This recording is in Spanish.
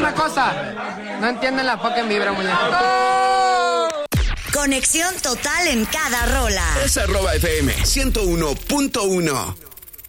una cosa. No entienden la fucking vibra, muñeco. Conexión total en cada rola. Es @FM 101.1.